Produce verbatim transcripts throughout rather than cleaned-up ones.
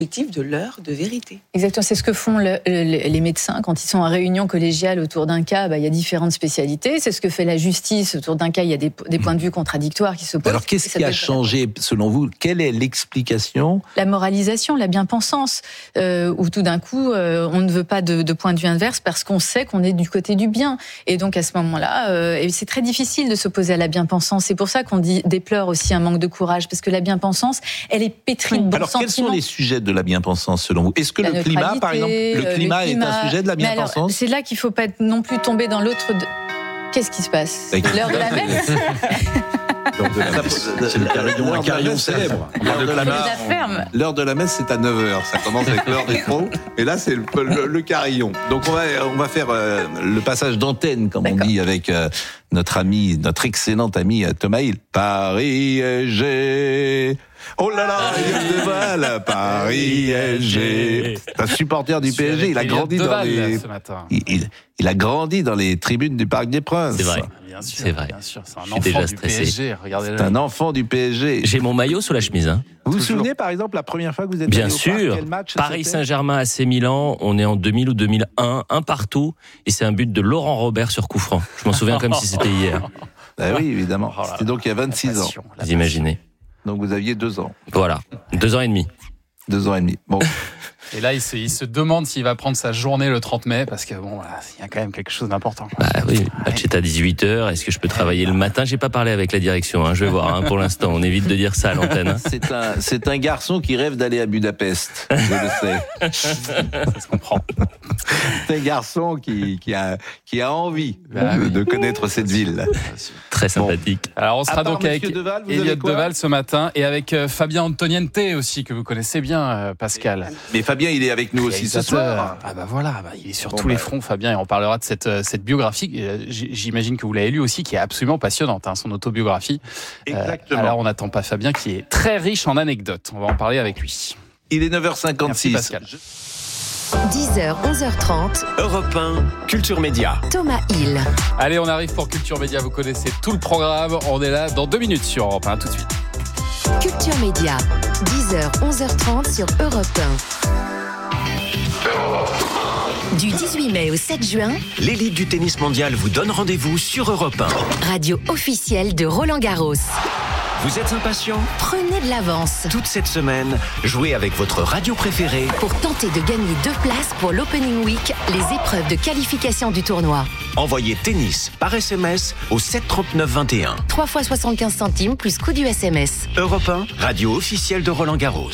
de l'heure de vérité. Exactement, c'est ce que font le, le, les médecins quand ils sont en réunion collégiale autour d'un cas. Bah, il y a différentes spécialités. C'est ce que fait la justice autour d'un cas. Il y a des, des points de vue contradictoires qui s'opposent. Alors, qu'est-ce qui a changé selon vous ? Quelle est l'explication ? La moralisation, la bien-pensance, euh, où tout d'un coup, euh, on ne veut pas de, de point de vue inverse parce qu'on sait qu'on est du côté du bien. Et donc, à ce moment-là, euh, et c'est très difficile de s'opposer à la bien-pensance. C'est pour ça qu'on dit, déplore aussi un manque de courage, parce que la bien-pensance, elle est pétrie de bons Alors, sentiments. quels sont les sujets de la bien-pensance selon vous ? Est-ce que la le climat, par exemple, le climat, le climat est un sujet de la bien-pensance ? Alors, c'est là qu'il ne faut pas non plus tomber dans l'autre. De... Qu'est-ce qui se passe ? C'est l'heure de la messe ? C'est le carillon, un carillon célèbre. L'heure de la messe, l'heure de la messe, c'est à neuf heures. Ça commence avec l'heure des pros. Et là, c'est le, le, le carillon. Donc, on va, on va faire euh, le passage d'antenne, comme D'accord. on dit, avec euh, notre ami, notre excellent ami Thomas Hill. Paris S G. Oh là là, Elliott Deval, Paris S G. C'est un supporter du P S G. Il a grandi dans les. Il, il, il a grandi dans les tribunes du Parc des Princes. C'est vrai. Bien sûr, c'est vrai. Bien sûr, c'est un Je suis enfant déjà du stressé. P S G. Regardez-le. C'est un enfant du P S G. J'ai mon maillot sous la chemise. Hein. Vous vous souvenez, par exemple, la première fois que vous êtes Bien allé au sûr. parc, quel match Paris c'était Saint-Germain A C Milan. On est en deux mille ou deux mille un, un partout, et c'est un but de Laurent Robert sur coup franc. Je m'en souviens comme si c'était hier. Ah oui, évidemment. Oh là là, c'était donc il y a vingt-six ans. Vous imaginez. Donc vous aviez deux ans. Voilà, deux ans et demi. Deux ans et demi. Bon. Et là, il se, il se demande s'il va prendre sa journée le trente mai, parce que bon, il y a quand même quelque chose d'important. Bah oui, le match est à dixhuit heures. Est-ce que je peux travailler le matin ? J'ai pas parlé avec la direction. Hein. Je vais voir. Hein, pour l'instant, on évite de dire ça à l'antenne. Hein. C'est un, c'est un garçon qui rêve d'aller à Budapest. Je le sais. Ça se comprend. C'est un garçon qui, qui a, qui a envie bah, de, oui. de connaître cette ville. Très sympathique. Bon. Alors, on sera donc avec Deval, Elliott Deval ce matin et avec euh, Fabien Antoniente aussi, que vous connaissez bien, euh, Pascal. Mais Fabien, il est avec nous aussi ce soir. Ah bah voilà, bah il est sur bon tous bah. les fronts, Fabien, et on parlera de cette, cette biographie. J'imagine que vous l'avez lu aussi, qui est absolument passionnante, hein, son autobiographie. Exactement. Euh, alors on n'attend pas Fabien, qui est très riche en anecdotes. On va en parler avec lui. Il est neuf heures cinquante-six. Merci Pascal. dix heures, onze heures trente. Europe un, Culture Média. Thomas Hill. Allez, on arrive pour Culture Média. Vous connaissez tout le programme. On est là dans deux minutes sur Europe un. Tout de suite. Culture Média. dix heures, onze heures trente sur Europe un. Du dix-huit mai au sept juin, L'élite du tennis mondial vous donne rendez-vous sur Europe un. radio officielle de Roland Garros. Vous êtes impatient ? Prenez de l'avance Toute cette semaine, jouez avec votre radio préférée. pour tenter de gagner deux places pour l'Opening Week, les épreuves de qualification du tournoi. Envoyez tennis par S M S au sept trente-neuf vingt et un. trois fois soixante-quinze centimes plus coût du S M S. Europe un, radio officielle de Roland Garros.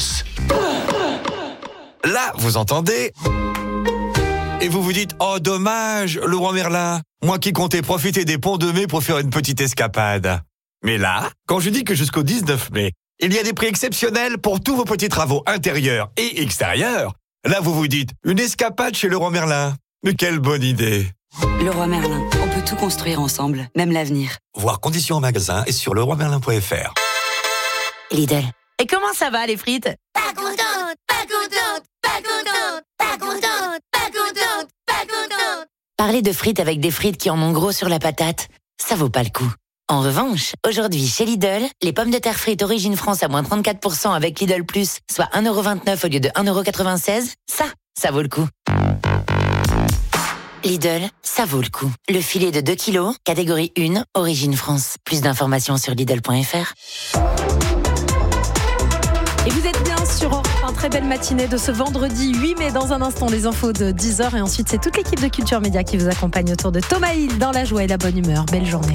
Là, vous entendez ? Et vous vous dites, oh dommage, Leroy Merlin, moi qui comptais profiter des ponts de mai pour faire une petite escapade. Mais là, quand je dis que jusqu'au dix-neuf mai, il y a des prix exceptionnels pour tous vos petits travaux intérieurs et extérieurs, là vous vous dites, une escapade chez Leroy Merlin. Mais quelle bonne idée! Leroy Merlin, on peut tout construire ensemble, même l'avenir. Voir conditions en magasin et sur leroy merlin point f r. Lidl. Et comment ça va les frites ? Pas contente, pas contente, pas contente, pas contente, pas contente, pas contente. Parler de frites avec des frites qui en ont gros sur la patate, ça vaut pas le coup. En revanche, aujourd'hui chez Lidl, les pommes de terre frites Origine France à moins trente-quatre pour cent avec Lidl Plus, soit un euro vingt-neuf au lieu de un euro quatre-vingt-seize, ça, ça vaut le coup. Lidl, ça vaut le coup. Le filet de deux kilos, catégorie un, Origine France. Plus d'informations sur Lidl point f r. Et vous êtes bien sur Europe un, très belle matinée de ce vendredi huit mai. Dans un instant, les infos de dix heures. Et ensuite, c'est toute l'équipe de Culture Média qui vous accompagne autour de Thomas Hill dans la joie et la bonne humeur. Belle journée.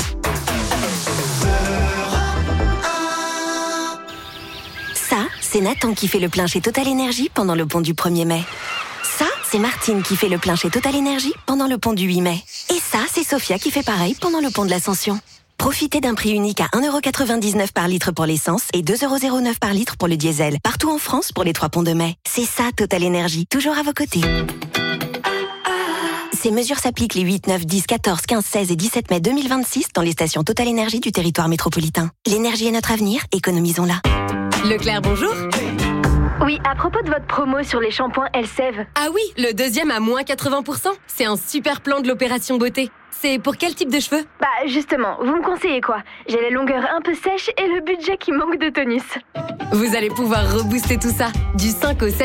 Ça, c'est Nathan qui fait le plein chez Total Énergie pendant le pont du premier mai. Ça, c'est Martine qui fait le plein chez Total Énergie pendant le pont du huit mai. Et ça, c'est Sophia qui fait pareil pendant le pont de l'Ascension. Profitez d'un prix unique à un euro quatre-vingt-dix-neuf par litre pour l'essence et deux euros zéro neuf par litre pour le diesel. Partout en France pour les trois ponts de mai. C'est ça, Total Énergie, toujours à vos côtés. Ces mesures s'appliquent les huit, neuf, dix, quatorze, quinze, seize et dix-sept mai deux mille vingt-six dans les stations Total Énergie du territoire métropolitain. L'énergie est notre avenir, économisons-la. Leclerc, bonjour. Oui, à propos de votre promo sur les shampoings Elseve. Ah oui, le deuxième à moins quatre-vingts pour cent. C'est un super plan de l'opération beauté. C'est pour quel type de cheveux ? Bah justement, vous me conseillez quoi ? J'ai la longueur un peu sèche et le budget qui manque de tonus. Vous allez pouvoir rebooster tout ça. Du cinq au sept